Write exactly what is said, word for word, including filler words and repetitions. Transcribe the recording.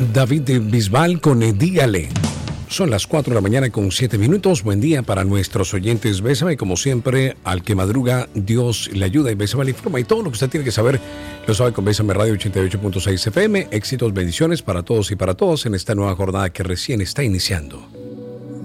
David Bisbal con eh, Dígale. Son las cuatro de la mañana con siete minutos. Buen día para nuestros oyentes. Bésame, como siempre, al que madruga, Dios le ayuda y Bésame le informa. Y todo lo que usted tiene que saber lo sabe con Bésame Radio ochenta y ocho punto seis F M. Éxitos, bendiciones para todos y para todas en esta nueva jornada que recién está iniciando.